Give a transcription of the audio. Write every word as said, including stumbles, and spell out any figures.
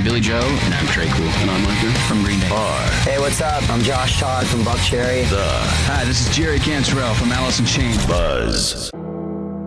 I'm Billy Joe. And I'm Trey Cool. And I'm Micah From Green Day. R. Hey, what's up? I'm Josh Todd from Buck Cherry. The Hi, this is Jerry Cantrell from Alice in Chains. Buzz.